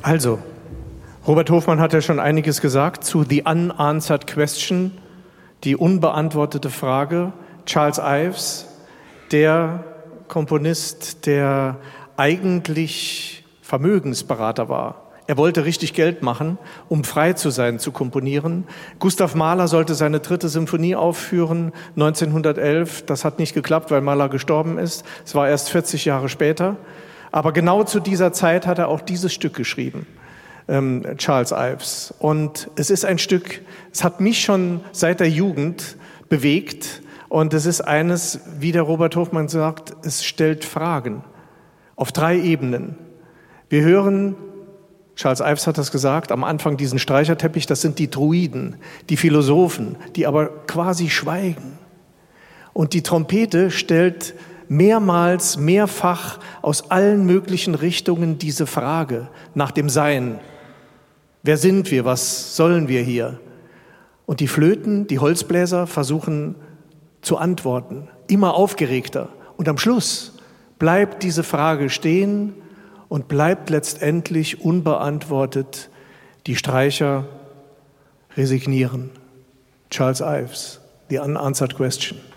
Also, Robert Hofmann hat ja schon einiges gesagt zu The Unanswered Question, die unbeantwortete Frage. Charles Ives, der Komponist, der eigentlich Vermögensberater war. Er wollte richtig Geld machen, um frei zu sein, zu komponieren. Gustav Mahler sollte seine 3. Symphonie aufführen, 1911. Das hat nicht geklappt, weil Mahler gestorben ist. Es war erst 40 Jahre später. Aber genau zu dieser Zeit hat er auch dieses Stück geschrieben, Charles Ives. Und es ist ein Stück, es hat mich schon seit der Jugend bewegt. Und es ist eines, wie der Robert Hofmann sagt, es stellt Fragen auf 3 Ebenen. Wir hören, Charles Ives hat das gesagt, am Anfang diesen Streicherteppich, das sind die Druiden, die Philosophen, die aber quasi schweigen. Und die Trompete stellt mehrfach aus allen möglichen Richtungen diese Frage nach dem Sein. Wer sind wir? Was sollen wir hier? Und die Flöten, die Holzbläser versuchen zu antworten, immer aufgeregter. Und am Schluss bleibt diese Frage stehen und bleibt letztendlich unbeantwortet. Die Streicher resignieren. Charles Ives, The Unanswered Question.